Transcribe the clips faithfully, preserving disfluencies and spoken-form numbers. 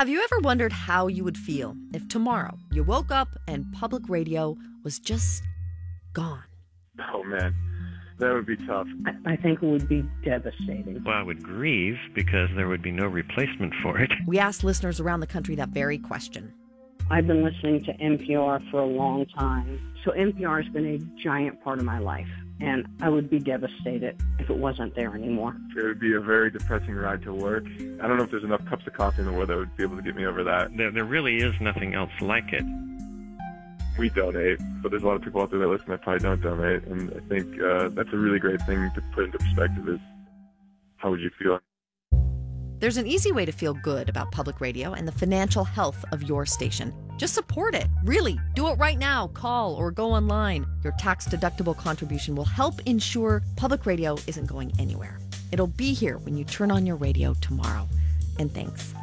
Have you ever wondered how you would feel if tomorrow you woke up and public radio was just gone? Oh, man. That would be tough. I, I think it would be devastating. Well, I would grieve because there would be no replacement for it. We asked listeners around the country that very question. I've been listening to N P R for a long time, so N P R has been a giant part of my life, and I would be devastated if it wasn't there anymore. It would be a very depressing ride to work. I don't know if there's enough cups of coffee in the world that would be able to get me over that. There, there really is nothing else like it. We donate, but there's a lot of people out there that listen that probably don't donate, and I think uh, that's a really great thing to put into perspective is how would you feel? There's an easy way to feel good about public radio and the financial health of your station. Just support it. Really, do it right now. Call or go online. Your tax-deductible contribution will help ensure public radio isn't going anywhere. It'll be here when you turn on your radio tomorrow. And thanks.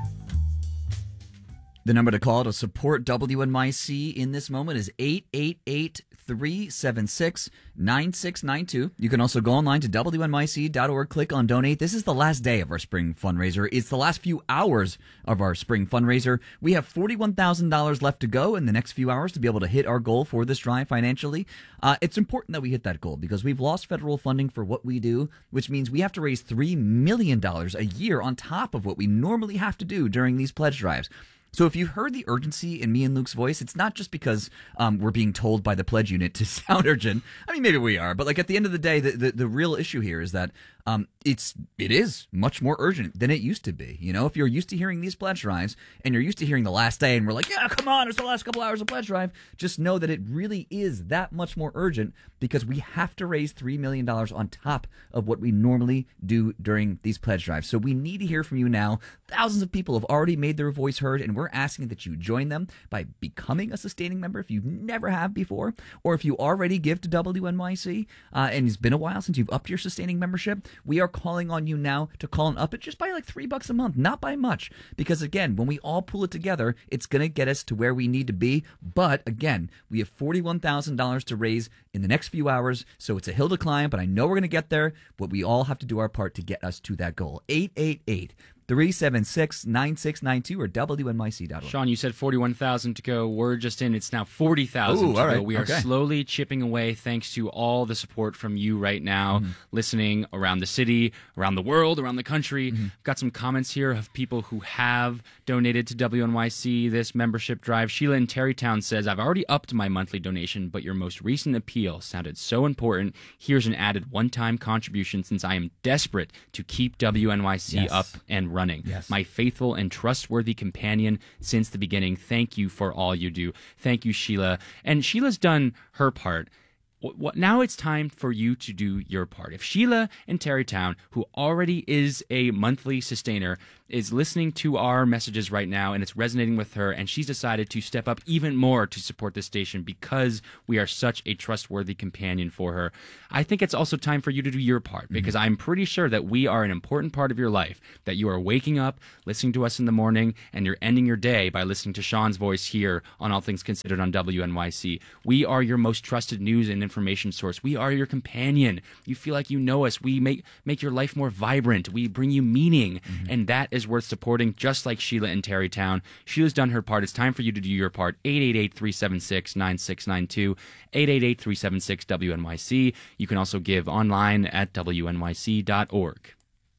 The number to call to support W N Y C in this moment is eight eight eight, three seven six, nine six nine two. You can also go online to W N Y C dot org, click on donate. This is the last day of our spring fundraiser. It's the last few hours of our spring fundraiser. We have forty-one thousand dollars left to go in the next few hours to be able to hit our goal for this drive financially. Uh, it's important that we hit that goal because we've lost federal funding for what we do, which means we have to raise three million dollars a year on top of what we normally have to do during these pledge drives. So if you've heard the urgency in me and Luke's voice, it's not just because um, we're being told by the pledge unit to sound urgent. I mean, maybe we are, but like at the end of the day, the, the, the real issue here is that um, it's it is much more urgent than it used to be. You know, if you're used to hearing these pledge drives and you're used to hearing the last day and we're like, yeah, come on, it's the last couple hours of pledge drive, just know that it really is that much more urgent because we have to raise three million dollars on top of what we normally do during these pledge drives. So we need to hear from you now. Thousands of people have already made their voice heard, and we're asking that you join them by becoming a sustaining member if you never have before, or if you already give to W N Y C uh, and it's been a while since you've upped your sustaining membership. We are calling on you now to call and up it just by like three bucks a month, not by much, because again, when we all pull it together, it's going to get us to where we need to be. But again, we have forty-one thousand dollars to raise in the next few hours, so it's a hill to climb, but I know we're going to get there, but we all have to do our part to get us to that goal. eight eight eight, three seven six, nine six nine two or W N Y C dot org. Sean, you said forty-one thousand to go. We're just in. It's now forty thousand to all right. go. We are Okay. slowly chipping away thanks to all the support from you right now, mm-hmm. listening around the city, around the world, around the country. Mm-hmm. Got some comments here of people who have donated to W N Y C, this membership drive. Sheila in Terrytown says, I've already upped my monthly donation, but your most recent appeal sounded so important. Here's an added one-time contribution since I am desperate to keep W N Y C Yes. up and running. Yes. My faithful and trustworthy companion since the beginning. Thank you for all you do. Thank you, Sheila. And Sheila's done her part. What, what, now it's time for you to do your part. If Sheila in Terrytown, who already is a monthly sustainer, is listening to our messages right now and it's resonating with her, and she's decided to step up even more to support this station because we are such a trustworthy companion for her, I think it's also time for you to do your part, because mm-hmm. I'm pretty sure that we are an important part of your life, that you are waking up, listening to us in the morning, and you're ending your day by listening to Sean's voice here on All Things Considered on W N Y C. We are your most trusted news and information source. We are your companion. You feel like you know us. We make make your life more vibrant. We bring you meaning, mm-hmm. and that is worth supporting, just like Sheila in Terrytown. Sheila's done her part. It's time for you to do your part. eight eight eight, three seven six, nine six nine two, eight eight eight, three seven six, W N Y C. You can also give online at W N Y C dot org.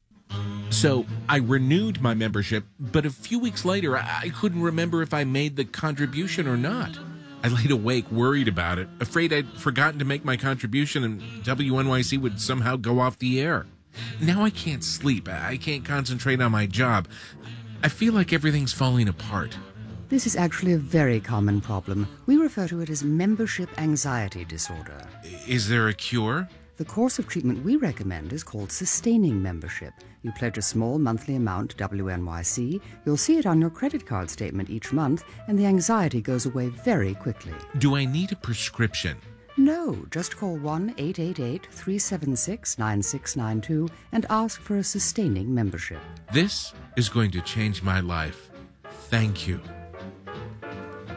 So I renewed my membership, but a few weeks later, I couldn't remember if I made the contribution or not. I laid awake worried about it, afraid I'd forgotten to make my contribution and W N Y C would somehow go off the air. Now I can't sleep. I can't concentrate on my job. I feel like everything's falling apart. This is actually a very common problem. We refer to it as membership anxiety disorder. Is there a cure? The course of treatment we recommend is called sustaining membership. You pledge a small monthly amount to W N Y C, you'll see it on your credit card statement each month, and the anxiety goes away very quickly. Do I need a prescription? No, just call one eight eight eight, three seven six, nine six nine two and ask for a sustaining membership. This is going to change my life. Thank you.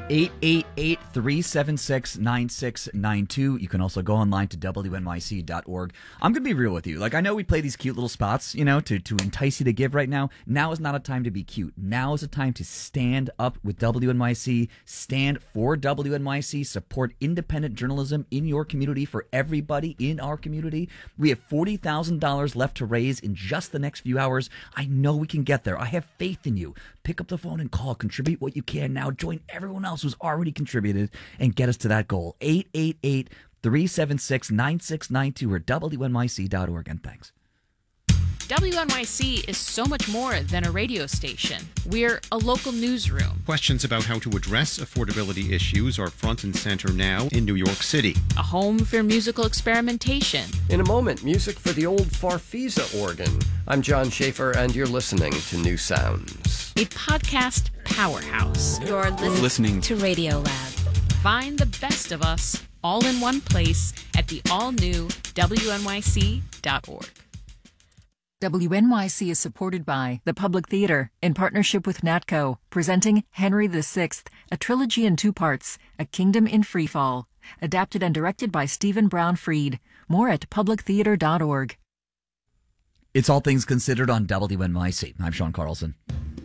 eight eight eight, three seven six, nine six nine two. You can also go online to W N Y C dot org. I'm going to be real with you. Like, I know we play these cute little spots, you know, to, to entice you to give right now. Now is not a time to be cute. Now is a time to stand up with W N Y C, stand for W N Y C, support independent journalism in your community for everybody in our community. We have forty thousand dollars left to raise in just the next few hours. I know we can get there. I have faith in you. Pick up the phone and call. Contribute what you can now. Join everyone else who's already contributed and get us to that goal. eight eight eight, three seven six, nine six nine two or W N Y C dot org. And thanks. W N Y C is so much more than a radio station. We're a local newsroom. Questions about how to address affordability issues are front and center now in New York City. A home for musical experimentation. In a moment, music for the old Farfisa organ. I'm John Schaefer, and you're listening to New Sounds. A podcast powerhouse. You're listening, listening to Radio Lab. Find the best of us all in one place at the all-new W N Y C dot org. W N Y C is supported by the Public Theater in partnership with NATCO, presenting Henry the Sixth, a trilogy in two parts, A Kingdom in Freefall, adapted and directed by Stephen Brown Freed. More at public theater dot org. It's All Things Considered on W N Y C. I'm Sean Carlson.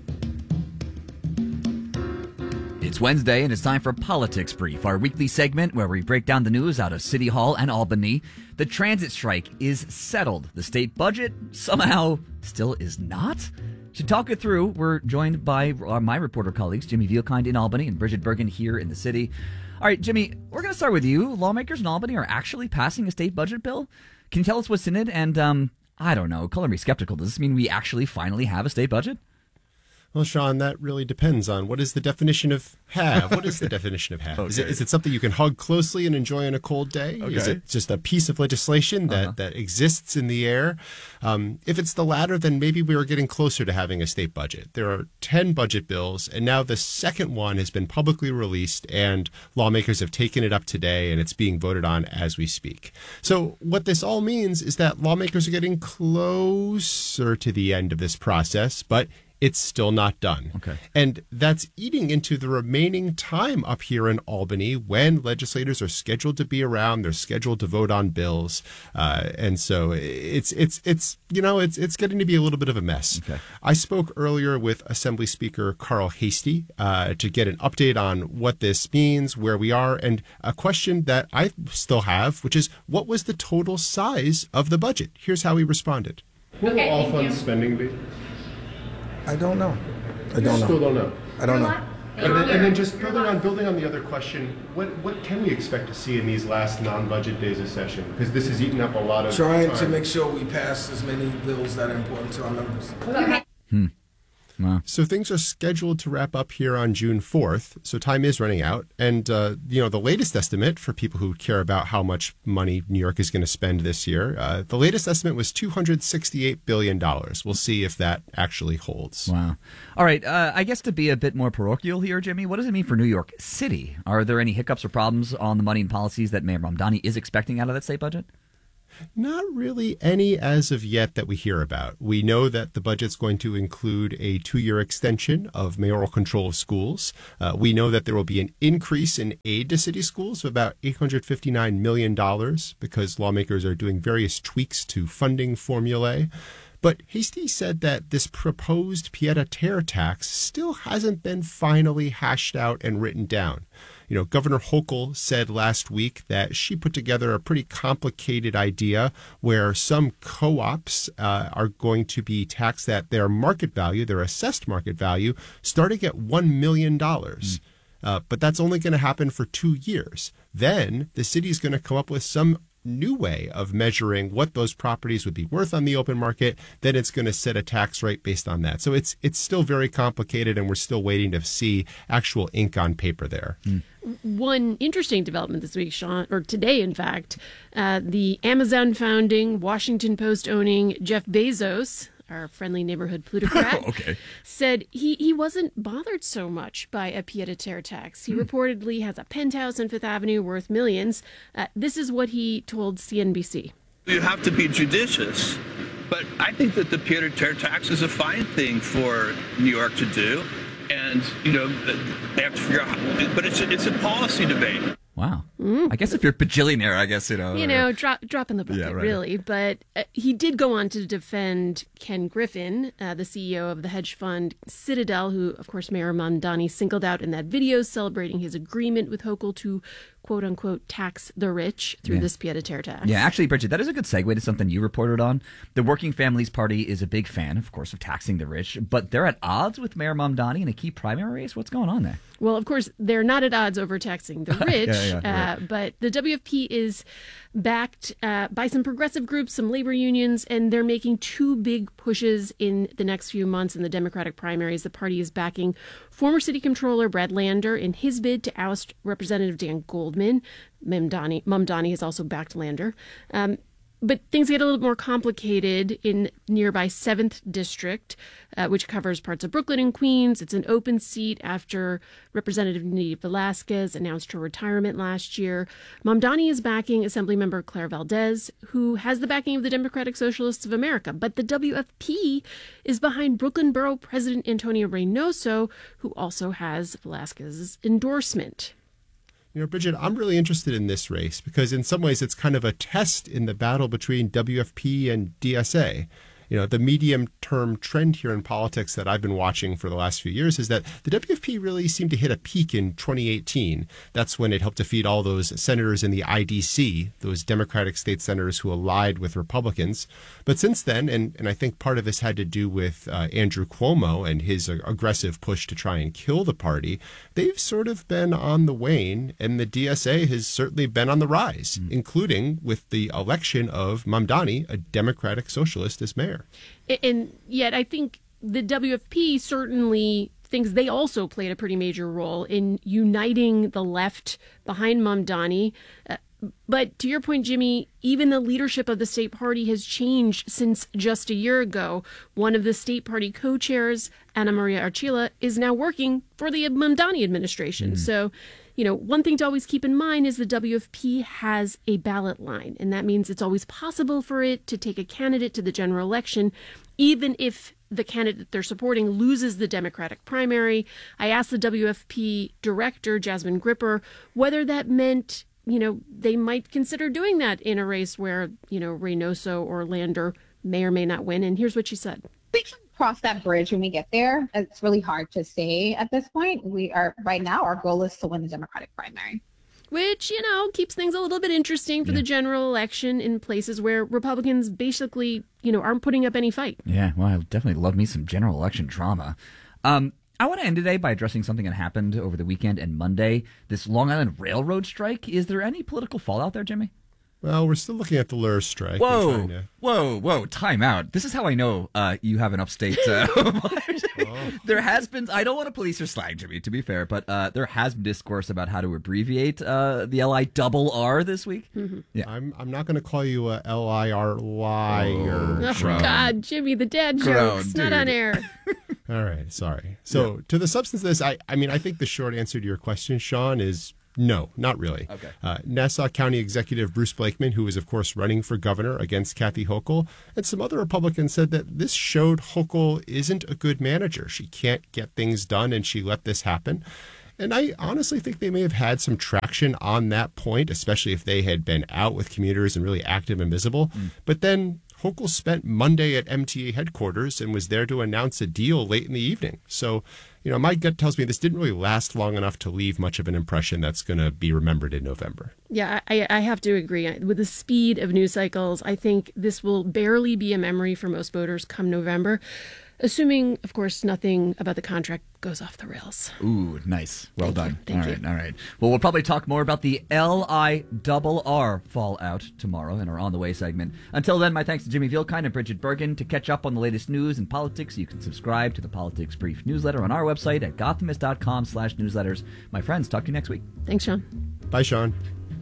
It's Wednesday, and it's time for Politics Brief, our weekly segment where we break down the news out of City Hall and Albany. The transit strike is settled. The state budget somehow still is not. To talk it through, we're joined by uh, my reporter colleagues, Jimmy Vielkind in Albany and Bridget Bergen here in the city. All right, Jimmy, we're going to start with you. Lawmakers in Albany are actually passing a state budget bill. Can you tell us what's in it? And, um, I don't know, color me skeptical. Does this mean we actually finally have a state budget? Well, Sean, that really depends on what is the definition of have. What is the definition of have? Okay. Is it, is it something you can hug closely and enjoy on a cold day? Okay. Is it just a piece of legislation that, uh-huh. that exists in the air? Um, if it's the latter, then maybe we are getting closer to having a state budget. There are ten budget bills, and now the second one has been publicly released, and lawmakers have taken it up today, and it's being voted on as we speak. So what this all means is that lawmakers are getting closer to the end of this process, but it's still not done. Okay. And that's eating into the remaining time up here in Albany when legislators are scheduled to be around. They're scheduled to vote on bills. Uh, and so it's, it's, it's, you know, it's, it's getting to be a little bit of a mess. Okay. I spoke earlier with Assembly Speaker Carl Heastie uh, to get an update on what this means, where we are, and a question that I still have, which is what was the total size of the budget? Here's how he responded. What will all funds spending be? I don't know. I don't you know. Still don't know. I don't know. And then, and then just building on building on the other question, what what can we expect to see in these last non-budget days of session? Because this has eaten up a lot of trying time. to make sure we pass as many bills that are important to our members. Hmm. Wow. So things are scheduled to wrap up here on June fourth. So time is running out. And, uh, you know, the latest estimate for people who care about how much money New York is going to spend this year, uh, the latest estimate was two hundred sixty-eight billion dollars. We'll see if that actually holds. Wow. All right. Uh, I guess to be a bit more parochial here, Jimmy, what does it mean for New York City? Are there any hiccups or problems on the money and policies that Mayor Mamdani is expecting out of that state budget? Not really any as of yet that we hear about. We know that the budget's going to include a two-year extension of mayoral control of schools. Uh, we know that there will be an increase in aid to city schools of about eight hundred fifty-nine million dollars because lawmakers are doing various tweaks to funding formulae. But Heastie said that this proposed pied-à-terre tax still hasn't been finally hashed out and written down. You know, Governor Hochul said last week that she put together a pretty complicated idea where some co-ops uh, are going to be taxed at their market value, their assessed market value, starting at one million dollars. Mm. Uh, but that's only going to happen for two years. Then the city is going to come up with some new way of measuring what those properties would be worth on the open market. Then it's going to set a tax rate based on that. So it's it's still very complicated, and we're still waiting to see actual ink on paper there. Mm. One interesting development this week, Sean, or today, in fact, uh, the Amazon founding, Washington Post owning Jeff Bezos, our friendly neighborhood plutocrat, okay. said he, he wasn't bothered so much by a pied-à-terre tax. He hmm. reportedly has a penthouse on Fifth Avenue worth millions. Uh, this is what he told C N B C. You have to be judicious, but I think that the pied-à-terre tax is a fine thing for New York to do. And And, you know, they have to figure out how, but it's a, it's a policy debate. Wow. Mm. I guess if you're a bajillionaire, I guess, you know. You know, drop drop in the bucket, Yeah, right. really. But uh, he did go on to defend Ken Griffin, uh, the C E O of the hedge fund Citadel, who, of course, Mayor Mamdani singled out in that video celebrating his agreement with Hochul to, quote unquote, tax the rich through Yeah. this pied-à-terre tax. Yeah, actually, Bridget, that is a good segue to something you reported on. The Working Families Party is a big fan, of course, of taxing the rich, but they're at odds with Mayor Mamdani in a key primary race. What's going on there? Well, of course, they're not at odds over taxing the rich, Yeah, yeah, uh, right. but the W F P is backed uh, by some progressive groups, some labor unions, and they're making two big pushes in the next few months in the Democratic primaries. The party is backing former city controller Brad Lander in his bid to oust Representative Dan Goldman. Mamdani, Mamdani has also backed Lander. Um, But things get a little more complicated in nearby seventh District, uh, which covers parts of Brooklyn and Queens. It's an open seat after Representative Nidhi Velasquez announced her retirement last year. Mamdani is backing Assemblymember Claire Valdez, who has the backing of the Democratic Socialists of America. But the W F P is behind Brooklyn Borough President Antonio Reynoso, who also has Velasquez's endorsement. You know, Bridget, I'm really interested in this race because in some ways it's kind of a test in the battle between W F P and D S A. You know, the medium-term trend here in politics that I've been watching for the last few years is that the W F P really seemed to hit a peak in twenty eighteen. That's when it helped defeat all those senators in the I D C, those Democratic state senators who allied with Republicans. But since then, and, and I think part of this had to do with uh, Andrew Cuomo and his uh, aggressive push to try and kill the party, they've sort of been on the wane, and the D S A has certainly been on the rise, mm. including with the election of Mamdani, a Democratic socialist, as mayor. And yet I think the W F P certainly thinks they also played a pretty major role in uniting the left behind Mamdani. Uh, but to your point, Jimmy, even the leadership of the state party has changed since just a year ago. One of the state party co-chairs, Ana Maria Archila, is now working for the Mamdani administration. Mm. So, you know, one thing to always keep in mind is the W F P has a ballot line, and that means it's always possible for it to take a candidate to the general election, even if the candidate they're supporting loses the Democratic primary. I asked the W F P director, Jasmine Gripper, whether that meant, you know, they might consider doing that in a race where, you know, Reynoso or Lander may or may not win. And here's what she said. We can cross that bridge when we get there. It's really hard to say at this point. We are right now, our goal is to win the Democratic primary. Which, you know, keeps things a little bit interesting for yeah. the general election in places where Republicans basically, you know, aren't putting up any fight. Yeah, well, I definitely love me some general election drama. Um, I want to end today by addressing something that happened over the weekend and Monday. This Long Island Railroad strike. Is there any political fallout there, Jimmy? Well, we're still looking at the L U R S strike. Whoa, to... whoa, whoa, time out. This is how I know uh, you have an upstate. Uh, oh. There has been, I don't want to police your slang, Jimmy, to be fair, but uh, there has been discourse about how to abbreviate uh, the L I double R this week. Mm-hmm. Yeah. I'm I'm not going to call you a L I R liar. Oh, oh God, Jimmy, the dad Grown, jokes, dude. not on air. All right, sorry. So yeah. to the substance of this, I, I mean, I think the short answer to your question, Sean, is no, not really. Okay. Uh, Nassau County Executive Bruce Blakeman, who is, of course, running for governor against Kathy Hochul, and some other Republicans said that this showed Hochul isn't a good manager. She can't get things done, and she let this happen. And I honestly think they may have had some traction on that point, especially if they had been out with commuters and really active and visible. Mm. But then Hochul spent Monday at M T A headquarters and was there to announce a deal late in the evening. So, you know, my gut tells me this didn't really last long enough to leave much of an impression that's going to be remembered in November. Yeah, I, I have to agree. With the speed of news cycles, I think this will barely be a memory for most voters come November. Assuming, of course, nothing about the contract goes off the rails. Ooh, nice. Well Thank done. You. Thank all you. right, all right. Well, we'll probably talk more about the L I R R fallout tomorrow in our On the Way segment. Until then, my thanks to Jimmy Vielkind and Bridget Bergen. To catch up on the latest news and politics, you can subscribe to the Politics Brief newsletter on our website at gothamist.com slash newsletters. My friends, talk to you next week. Thanks, Sean. Bye, Sean.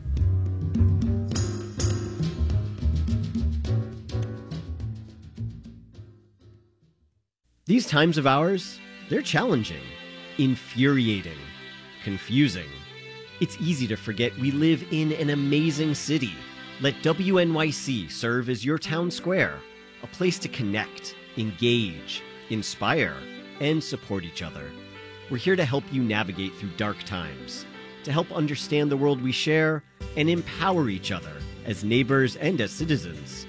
These times of ours, they're challenging, infuriating, confusing. It's easy to forget we live in an amazing city. Let W N Y C serve as your town square, a place to connect, engage, inspire, and support each other. We're here to help you navigate through dark times, to help understand the world we share and empower each other as neighbors and as citizens.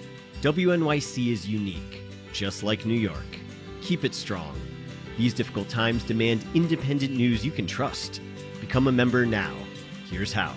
W N Y C is unique, just like New York. Keep it strong. These difficult times demand independent news you can trust. Become a member now. Here's how.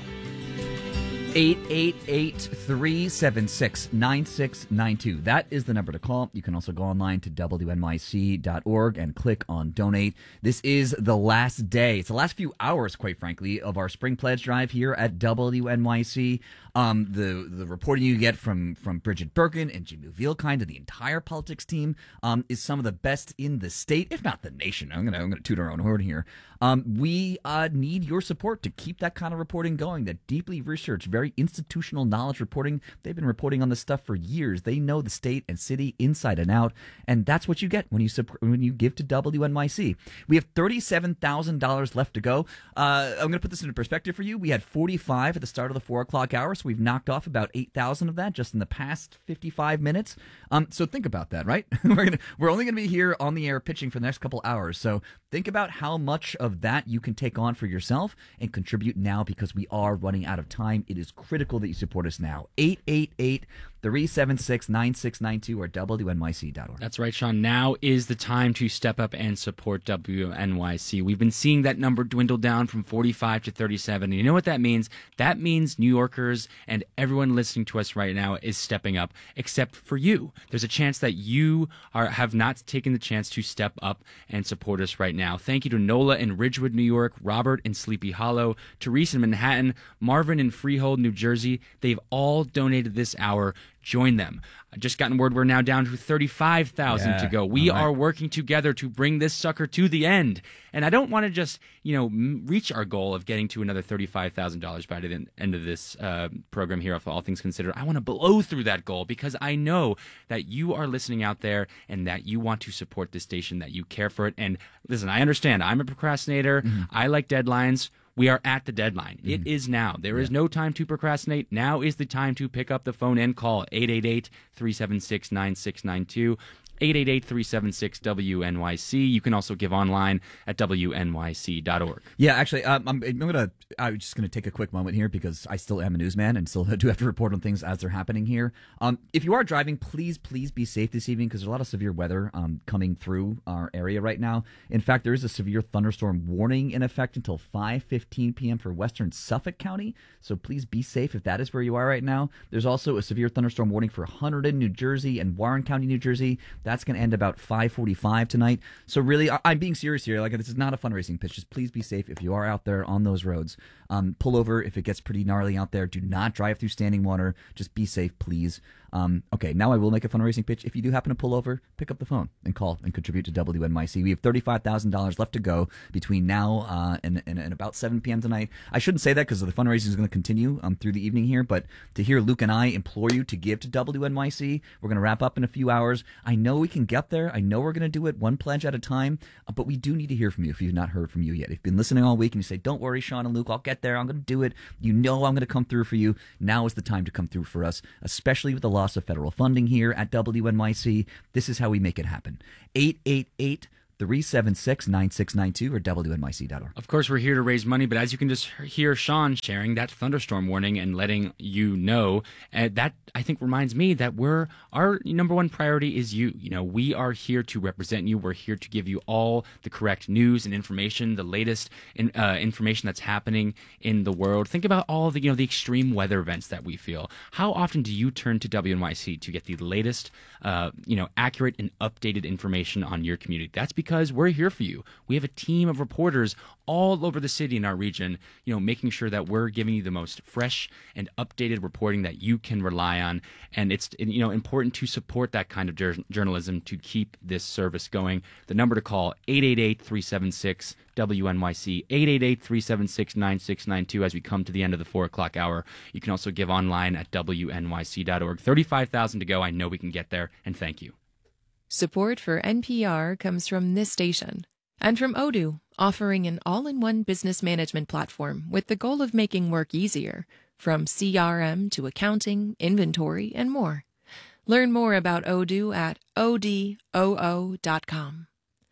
eight eight eight, three seven six, nine six nine two. That is the number to call. You can also go online to W N Y C dot org and click on donate. This is the last day. It's the last few hours, quite frankly, of our spring pledge drive here at W N Y C. Um, the the reporting you get from from Bridget Birkin and Jimmy Vielkind and the entire politics team um, is some of the best in the state, if not the nation. I'm gonna I'm gonna toot our own horn here. Um, we uh, need your support to keep that kind of reporting going. That deeply researched, very institutional knowledge reporting. They've been reporting on this stuff for years. They know the state and city inside and out, and that's what you get when you support, when you give to W N Y C. We have thirty-seven thousand dollars left to go. Uh, I'm going to put this into perspective for you. We had forty-five at the start of the four o'clock hour, so we've knocked off about eight thousand of that just in the past fifty-five minutes. Um, so think about that, right? we're gonna we're only going to be here on the air pitching for the next couple hours. So think about how much of that you can take on for yourself and contribute now, because we are running out of time. It is critical that you support us now. eight eight eight, three seven six, nine six nine two or W N Y C dot org. That's right, Sean. Now is the time to step up and support W N Y C. We've been seeing that number dwindle down from forty-five to thirty-seven. And you know what that means? That means New Yorkers and everyone listening to us right now is stepping up, except for you. There's a chance that you are have not taken the chance to step up and support us right now. Thank you to Nola in Ridgewood, New York, Robert in Sleepy Hollow, Therese in Manhattan, Marvin in Freehold, New Jersey. They've all donated this hour. Join them. I just gotten word we're now down to thirty-five thousand Yeah, to go. We all right. are working together to bring this sucker to the end. And I don't want to just, you know, m- reach our goal of getting to another thirty-five thousand dollars by the end of this uh, program here of All Things Considered. I want to blow through that goal, because I know that you are listening out there and that you want to support this station, that you care for it. And listen, I understand. I'm a procrastinator. Mm-hmm. I like deadlines. We are at the deadline. Mm-hmm. It is now. There is no time to procrastinate. Now is the time to pick up the phone and call eight eight eight, three seven six, nine six nine two. eight eight eight, three seven six, W N Y C. You can also give online at W N Y C dot org. Yeah, actually, um, I'm, I'm gonna. I'm just gonna take a quick moment here, because I still am a newsman and still do have to report on things as they're happening here. Um, if you are driving, please, please be safe this evening, because there's a lot of severe weather um, coming through our area right now. In fact, there is a severe thunderstorm warning in effect until five fifteen p.m. for western Suffolk County. So please be safe if that is where you are right now. There's also a severe thunderstorm warning for Hunterdon, New Jersey, and Warren County, New Jersey. That's going to end about five forty-five tonight. So really, I- I'm being serious here. Like, this is not a fundraising pitch. Just please be safe if you are out there on those roads. Um, pull over if it gets pretty gnarly out there. Do not drive through standing water. Just be safe, please. Um, okay, now I will make a fundraising pitch. If you do happen to pull over, pick up the phone and call and contribute to W N Y C. We have thirty-five thousand dollars left to go between now uh, and, and, and about seven p.m. tonight. I shouldn't say that, because the fundraising is going to continue um, through the evening here, but to hear Luke and I implore you to give to W N Y C, we're going to wrap up in a few hours. I know we can get there. I know we're going to do it one pledge at a time, uh, but we do need to hear from you if you've not heard from you yet. If you've been listening all week and you say, don't worry, Sean and Luke, I'll get there. I'm going to do it. You know I'm going to come through for you. Now is the time to come through for us, especially with the loss of federal funding here at W N Y C. This is how we make it happen. eight eight eight, three seven six, nine six nine two or W N Y C dot org. Of course, we're here to raise money, but as you can just hear Sean sharing that thunderstorm warning and letting you know, uh, that I think reminds me that we're our number one priority is you. You know, we are here to represent you. We're here to give you all the correct news and information, the latest in, uh, information that's happening in the world. Think about all the you know the extreme weather events that we feel. How often do you turn to W N Y C to get the latest, uh, you know, accurate and updated information on your community? That's because Because we're here for you. We have a team of reporters all over the city in our region, you know, making sure that we're giving you the most fresh and updated reporting that you can rely on. And it's, you know, important to support that kind of jur- journalism to keep this service going. The number to call, eight eight eight, three seven six, W N Y C, eight eight eight, three seven six, nine six nine two as we come to the end of the four o'clock hour. You can also give online at W N Y C dot org. thirty-five thousand to go. I know we can get there. And thank you. Support for N P R comes from this station and from Odoo, offering an all-in-one business management platform with the goal of making work easier, from C R M to accounting, inventory, and more. Learn more about Odoo at O D O O dot com.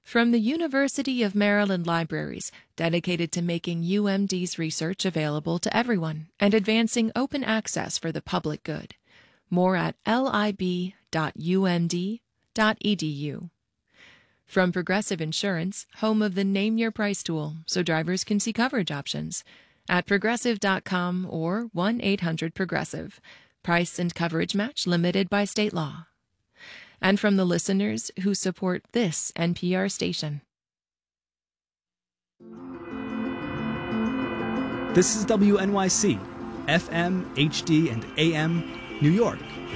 From the University of Maryland Libraries, dedicated to making U M D's research available to everyone and advancing open access for the public good. More at lib dot u m d dot e d u. From Progressive Insurance, home of the Name Your Price tool, so drivers can see coverage options, at progressive dot com or one eight hundred progressive. Price and coverage match limited by state law. And from the listeners who support this N P R station. This is W N Y C, F M, H D, and A M, New York.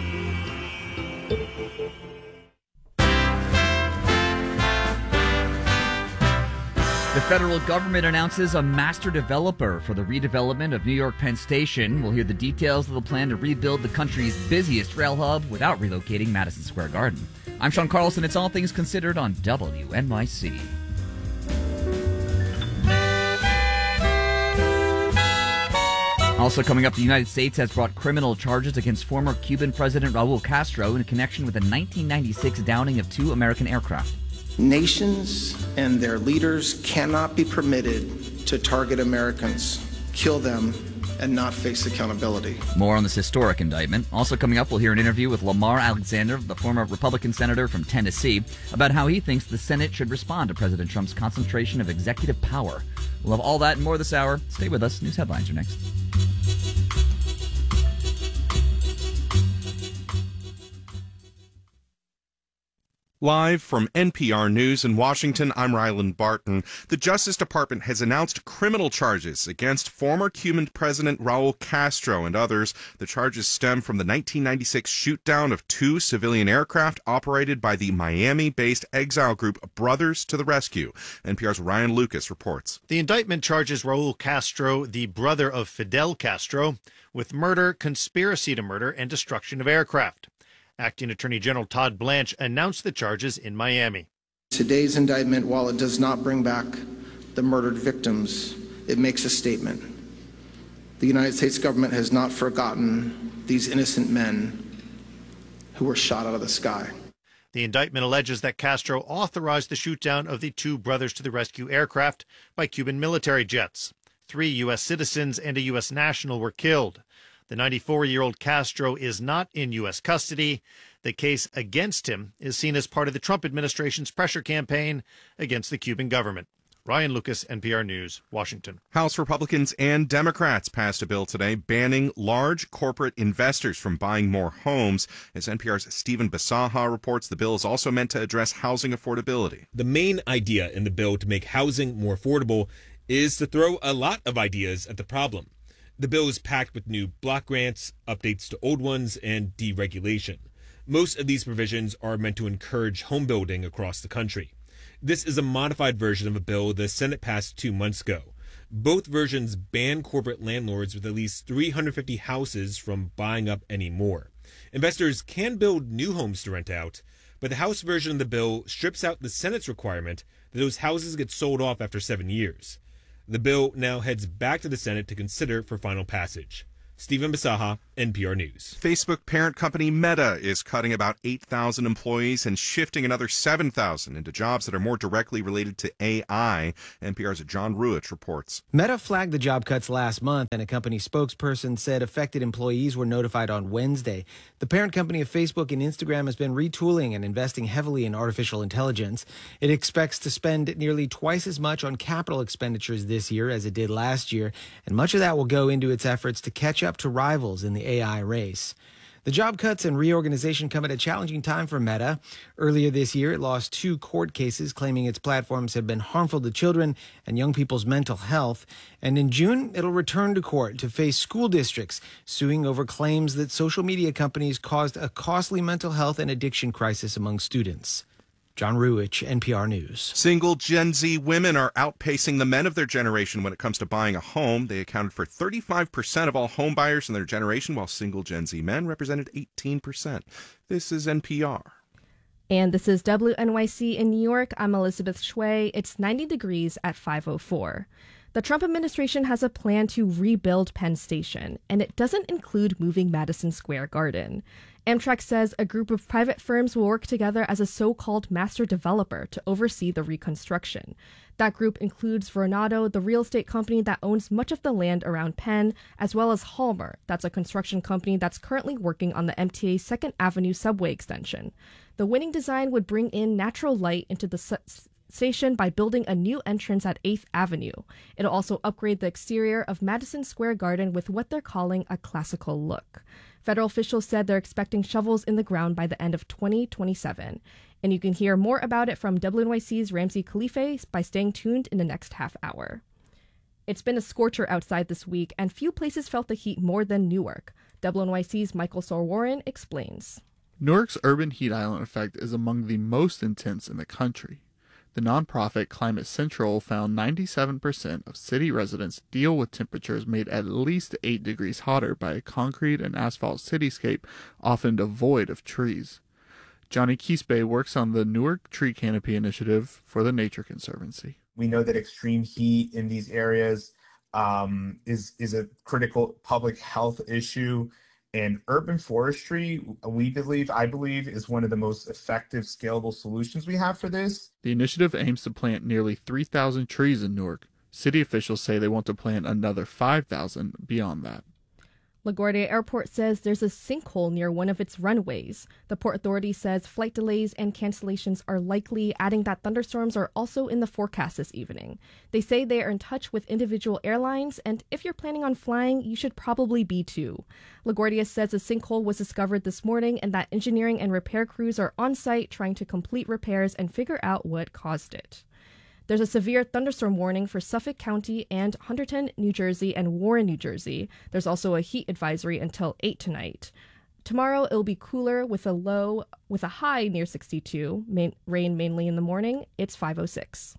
The federal government announces a master developer for the redevelopment of New York Penn Station. We'll hear the details of the plan to rebuild the country's busiest rail hub without relocating Madison Square Garden. I'm Sean Carlson. It's All Things Considered on W N Y C. Also coming up, the United States has brought criminal charges against former Cuban President Raul Castro in connection with the nineteen ninety-six downing of two American aircraft. Nations and their leaders cannot be permitted to target Americans, kill them, and not face accountability. More on this historic indictment. Also coming up, we'll hear an interview with Lamar Alexander, the former Republican senator from Tennessee, about how he thinks the Senate should respond to President Trump's concentration of executive power. We'll have all that and more this hour. Stay with us. News headlines are next. Live from N P R News in Washington, I'm Ryland Barton. The Justice Department has announced criminal charges against former Cuban President Raul Castro and others. The charges stem from the nineteen ninety-six shoot-down of two civilian aircraft operated by the Miami-based exile group Brothers to the Rescue. N P R's Ryan Lucas reports. The indictment charges Raul Castro, the brother of Fidel Castro, with murder, conspiracy to murder, and destruction of aircraft. Acting Attorney General Todd Blanche announced the charges in Miami. Today's indictment, while it does not bring back the murdered victims, it makes a statement. The United States government has not forgotten these innocent men who were shot out of the sky. The indictment alleges that Castro authorized the shoot-down of the two Brothers to the Rescue aircraft by Cuban military jets. Three U S citizens and a U S national were killed. The ninety-four-year-old Castro is not in U S custody. The case against him is seen as part of the Trump administration's pressure campaign against the Cuban government. Ryan Lucas, N P R News, Washington. House Republicans and Democrats passed a bill today banning large corporate investors from buying more homes. As N P R's Stephen Basaha reports, the bill is also meant to address housing affordability. The main idea in the bill to make housing more affordable is to throw a lot of ideas at the problem. The bill is packed with new block grants, updates to old ones, and deregulation. Most of these provisions are meant to encourage home building across the country. This is a modified version of a bill the Senate passed two months ago. Both versions ban corporate landlords with at least three hundred fifty houses from buying up any more. Investors can build new homes to rent out, but the House version of the bill strips out the Senate's requirement that those houses get sold off after seven years. The bill now heads back to the Senate to consider for final passage. Stephen Basaha, N P R News. Facebook parent company Meta is cutting about eight thousand employees and shifting another seven thousand into jobs that are more directly related to A I. N P R's John Ruich reports. Meta flagged the job cuts last month, and a company spokesperson said affected employees were notified on Wednesday. The parent company of Facebook and Instagram has been retooling and investing heavily in artificial intelligence. It expects to spend nearly twice as much on capital expenditures this year as it did last year, and much of that will go into its efforts to catch up to rivals in the A I race. The job cuts and reorganization come at a challenging time for Meta. Earlier this year, it lost two court cases claiming its platforms have been harmful to children and young people's mental health. And in June, it'll return to court to face school districts suing over claims that social media companies caused a costly mental health and addiction crisis among students. John Ruich, N P R News. Single Gen Z women are outpacing the men of their generation when it comes to buying a home. They accounted for thirty-five percent of all home buyers in their generation, while single Gen Z men represented eighteen percent. This is N P R. And this is W N Y C in New York. I'm Elizabeth Shui. It's ninety degrees at five oh four. The Trump administration has a plan to rebuild Penn Station, and it doesn't include moving Madison Square Garden. Amtrak says a group of private firms will work together as a so-called master developer to oversee the reconstruction. That group includes Vornado, the real estate company that owns much of the land around Penn, as well as Hallmer, that's a construction company that's currently working on the M T A second Avenue subway extension. The winning design would bring in natural light into the su- station by building a new entrance at eighth Avenue. It'll also upgrade the exterior of Madison Square Garden with what they're calling a classical look. Federal officials said they're expecting shovels in the ground by the end of twenty twenty-seven. And you can hear more about it from W N Y C's Ramsey Khalife by staying tuned in the next half hour. It's been a scorcher outside this week, and few places felt the heat more than Newark. W N Y C's Michael Sorwarren explains. Newark's urban heat island effect is among the most intense in the country. The nonprofit Climate Central found ninety-seven percent of city residents deal with temperatures made at least eight degrees hotter by a concrete and asphalt cityscape often devoid of trees. Johnny Quispe works on the Newark Tree Canopy Initiative for the Nature Conservancy. We know that extreme heat in these areas um, is, is a critical public health issue. And urban forestry, we believe, I believe, is one of the most effective, scalable solutions we have for this. The initiative aims to plant nearly three thousand trees in Newark. City officials say they want to plant another five thousand beyond that. LaGuardia Airport says there's a sinkhole near one of its runways. The Port Authority says flight delays and cancellations are likely, adding that thunderstorms are also in the forecast this evening. They say they are in touch with individual airlines, and if you're planning on flying, you should probably be too. LaGuardia says a sinkhole was discovered this morning and that engineering and repair crews are on site trying to complete repairs and figure out what caused it. There's a severe thunderstorm warning for Suffolk County and Hunterdon, New Jersey, and Warren, New Jersey. There's also a heat advisory until eight tonight. Tomorrow, it'll be cooler with a low, with a high near sixty-two. Main, rain mainly in the morning. It's five oh six.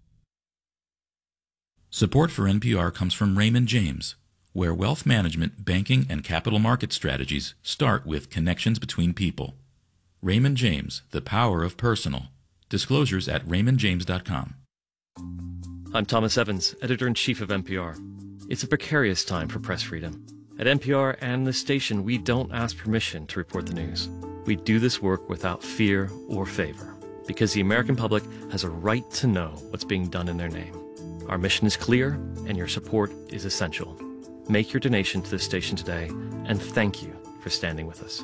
Support for N P R comes from Raymond James, where wealth management, banking, and capital market strategies start with connections between people. Raymond James, the power of personal. Disclosures at raymond james dot com. I'm Thomas Evans, editor-in-chief of N P R. It's a precarious time for press freedom. At N P R and the station, we don't ask permission to report the news. We do this work without fear or favor, because the American public has a right to know what's being done in their name. Our mission is clear, and your support is essential. Make your donation to this station today, and thank you for standing with us.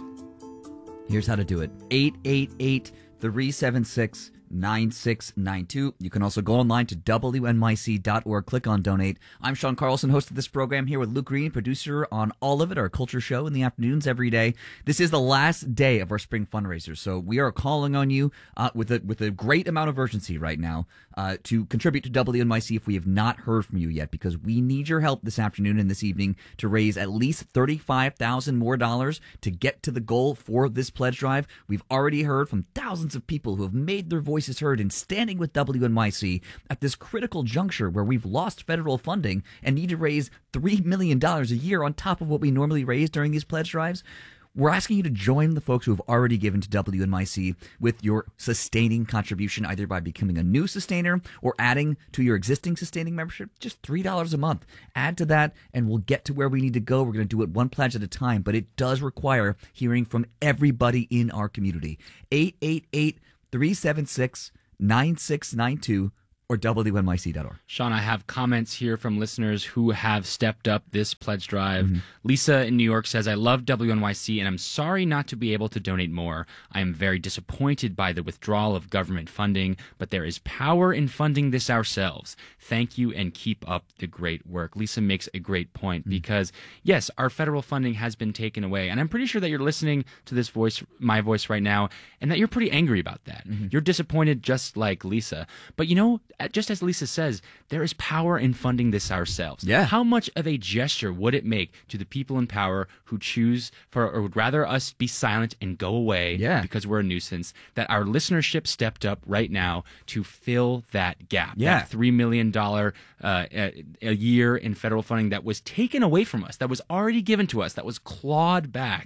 Here's how to do it. eight eight eight, three seven six, nine six nine two. You can also go online to W N Y C dot org. Click on donate. I'm Sean Carlson, host of this program, here with Luke Green, producer on All of It, our culture show in the afternoons every day. This is the last day of our spring fundraiser, so we are calling on you uh, with a with a great amount of urgency right now uh, to contribute to W N Y C if we have not heard from you yet, because we need your help this afternoon and this evening to raise at least thirty-five thousand dollars more dollars to get to the goal for this pledge drive. We've already heard from thousands of people who have made their voices heard in standing with W N Y C at this critical juncture where we've lost federal funding and need to raise three million dollars a year on top of what we normally raise during these pledge drives. We're asking you to join the folks who have already given to W N Y C with your sustaining contribution, either by becoming a new sustainer or adding to your existing sustaining membership, just three dollars a month. Add to that, and we'll get to where we need to go. We're going to do it one pledge at a time, but it does require hearing from everybody in our community. eight eight eight, three seven six, nine six nine two or W N Y C dot org. Sean, I have comments here from listeners who have stepped up this pledge drive. Mm-hmm. Lisa in New York says, I love W N Y C and I'm sorry not to be able to donate more. I am very disappointed by the withdrawal of government funding, but there is power in funding this ourselves. Thank you and keep up the great work. Lisa makes a great point mm-hmm. because, yes, our federal funding has been taken away. And I'm pretty sure that you're listening to this voice, my voice right now, and that you're pretty angry about that. Mm-hmm. You're disappointed just like Lisa. But you know, just as Lisa says, there is power in funding this ourselves. Yeah. How much of a gesture would it make to the people in power who choose for, or would rather us be silent and go away yeah. because we're a nuisance, that our listenership stepped up right now to fill that gap, yeah. that three million dollars uh, a, a year in federal funding that was taken away from us, that was already given to us, that was clawed back. Mm-hmm.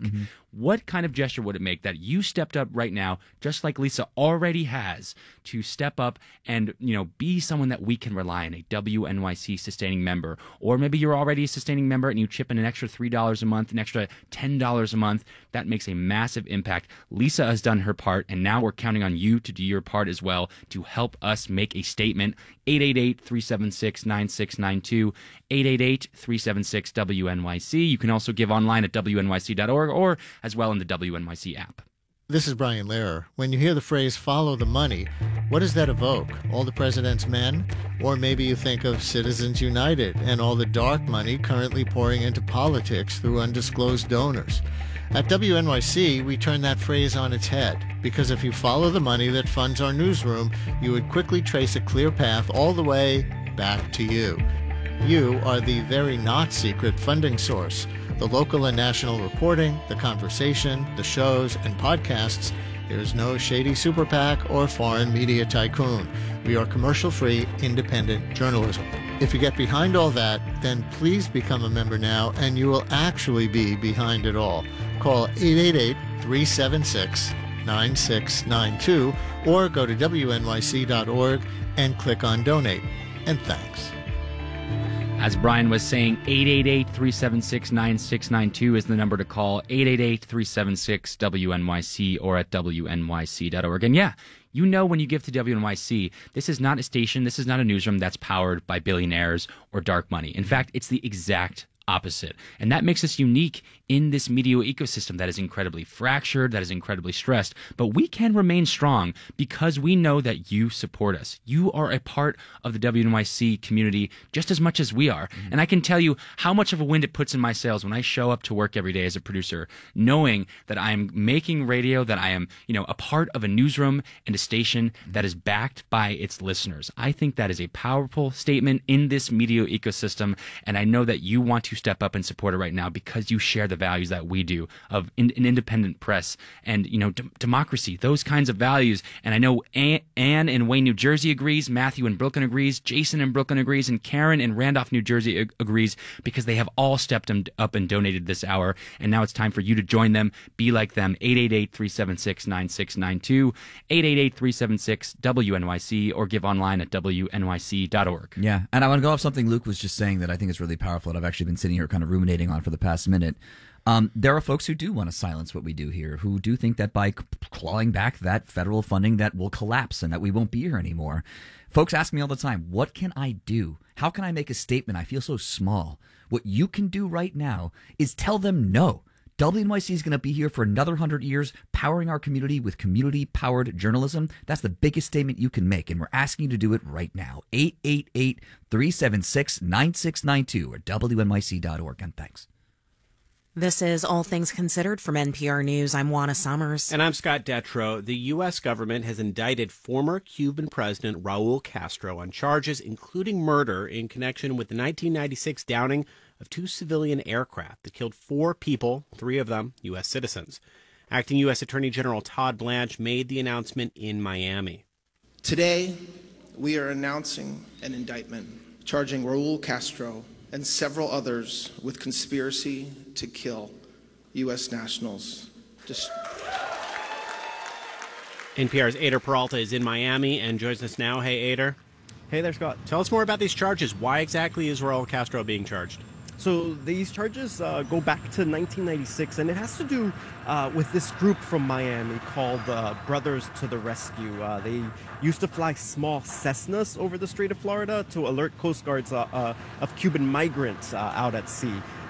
What kind of gesture would it make that you stepped up right now, just like Lisa already has, to step up and, you know, be someone that we can rely on, a W N Y C sustaining member? Or maybe you're already a sustaining member and you chip in an extra three dollars a month, an extra ten dollars a month. That makes a massive impact. Lisa has done her part, and now we're counting on you to do your part as well to help us make a statement. eight eight eight, three seven six, nine six nine two, eight eight eight, three seven six, W N Y C. You can also give online at W N Y C dot org or as well in the W N Y C app. This is Brian Lehrer. When you hear the phrase follow the money, what does that evoke? All the president's men? Or maybe you think of Citizens United and all the dark money currently pouring into politics through undisclosed donors. At W N Y C, we turn that phrase on its head, because if you follow the money that funds our newsroom, you would quickly trace a clear path all the way back to you. You are the very not secret funding source. The local and national reporting, the conversation, the shows, and podcasts. There's no shady super PAC or foreign media tycoon. We are commercial-free, independent journalism. If you get behind all that, then please become a member now, and you will actually be behind it all. Call eight eight eight, three seven six, nine six nine two or go to W N Y C dot org and click on Donate. And thanks. As Brian was saying, eight eight eight, three seven six, nine six nine two is the number to call, eight eight eight, three seven six, W N Y C or at W N Y C dot org. And yeah, you know when you give to W N Y C, this is not a station, this is not a newsroom that's powered by billionaires or dark money. In fact, it's the exact opposite. And that makes us unique in this media ecosystem that is incredibly fractured, that is incredibly stressed. But we can remain strong because we know that you support us. You are a part of the W N Y C community just as much as we are. Mm-hmm. And I can tell you how much of a wind it puts in my sails when I show up to work every day as a producer, knowing that I'm making radio, that I am, you know, a part of a newsroom and a station that is backed by its listeners. I think that is a powerful statement in this media ecosystem. And I know that you want to step up and support it right now because you share the values that we do of in, an independent press and, you know, d- democracy, those kinds of values. And I know Ann, Ann in Wayne, New Jersey agrees, Matthew in Brooklyn agrees, Jason in Brooklyn agrees, and Karen in Randolph, New Jersey ag- agrees because they have all stepped up and donated this hour. And now it's time for you to join them. Be like them. eight eight eight, three seven six, nine six nine two, eight eight eight, three seven six, W N Y C, or give online at W N Y C dot org. Yeah, and I want to go off something Luke was just saying that I think is really powerful, that I've actually been sitting here kind of ruminating on for the past minute. Um, there are folks who do want to silence what we do here, who do think that by clawing back that federal funding that will collapse and that we won't be here anymore. Folks ask me all the time, what can I do? How can I make a statement? I feel so small. What you can do right now is tell them no. W N Y C is going to be here for another one hundred years, powering our community with community-powered journalism. That's the biggest statement you can make, and we're asking you to do it right now. eight eight eight, three seven six, nine six nine two or W N Y C dot org. And thanks. This is All Things Considered from N P R News. I'm Juana Summers. And I'm Scott Detrow. The U S government has indicted former Cuban President Raul Castro on charges including murder in connection with the nineteen ninety-six downing of two civilian aircraft that killed four people, three of them U S citizens. Acting U S Attorney General Todd Blanche made the announcement in Miami. Today, we are announcing an indictment charging Raul Castro and several others with conspiracy to kill U S nationals. Just... N P R's Ader Peralta is in Miami and joins us now. Hey, Ader. Hey there, Scott. Tell us more about these charges. Why exactly is Raul Castro being charged? So these charges uh, go back to nineteen ninety-six, and it has to do uh, with this group from Miami called uh, Brothers to the Rescue. Uh, they used to fly small Cessnas over the Strait of Florida to alert Coast Guards uh, uh, of Cuban migrants uh, out at sea.